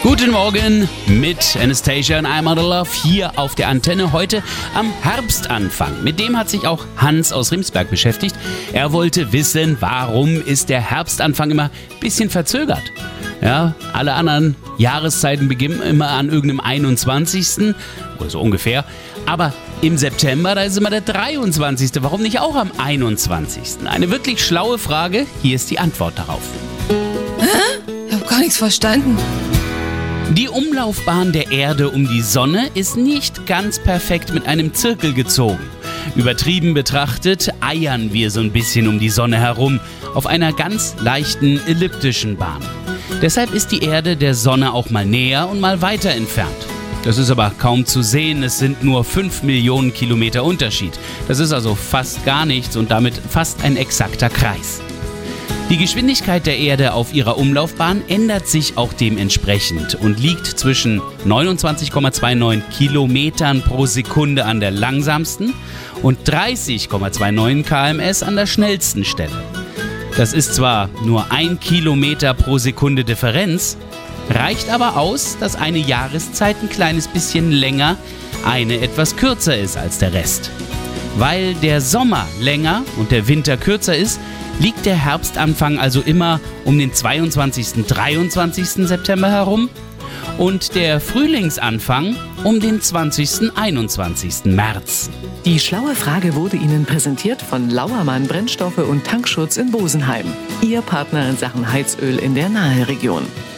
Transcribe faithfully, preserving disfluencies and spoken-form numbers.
Guten Morgen mit Anastasia und I'm Out of Love hier auf der Antenne. Heute am Herbstanfang. Mit dem hat sich auch Hans aus Rimsberg beschäftigt. Er wollte wissen, warum ist der Herbstanfang immer ein bisschen verzögert. Ja, alle anderen Jahreszeiten beginnen immer an irgendeinem einundzwanzigsten oder so ungefähr. Aber im September, da ist immer der dreiundzwanzigste Warum nicht auch am einundzwanzigsten? Eine wirklich schlaue Frage. Hier ist die Antwort darauf. Hä? Ich habe gar nichts verstanden. Die Umlaufbahn der Erde um die Sonne ist nicht ganz perfekt mit einem Zirkel gezogen. Übertrieben betrachtet eiern wir so ein bisschen um die Sonne herum, auf einer ganz leichten elliptischen Bahn. Deshalb ist die Erde der Sonne auch mal näher und mal weiter entfernt. Das ist aber kaum zu sehen, es sind nur fünf Millionen Kilometer Unterschied. Das ist also fast gar nichts und damit fast ein exakter Kreis. Die Geschwindigkeit der Erde auf ihrer Umlaufbahn ändert sich auch dementsprechend und liegt zwischen neunundzwanzig Komma neunundzwanzig Kilometern pro Sekunde an der langsamsten und dreißig Komma neunundzwanzig Kilometer pro Stunde an der schnellsten Stelle. Das ist zwar nur ein Kilometer pro Sekunde Differenz, reicht aber aus, dass eine Jahreszeit ein kleines bisschen länger, eine etwas kürzer ist als der Rest. Weil der Sommer länger und der Winter kürzer ist, liegt der Herbstanfang also immer um den zweiundzwanzigsten dreiundzwanzigsten September herum und der Frühlingsanfang um den zwanzigsten einundzwanzigsten März. Die schlaue Frage wurde Ihnen präsentiert von Lauermann Brennstoffe und Tankschutz in Bosenheim. Ihr Partner in Sachen Heizöl in der Naheregion.